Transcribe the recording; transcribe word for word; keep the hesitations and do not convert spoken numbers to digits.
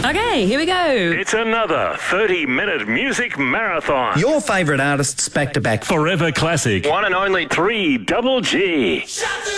Okay, here we go. It's another thirty-minute music marathon. Your favourite artists back to back. Forever classic. One and only Three Double G.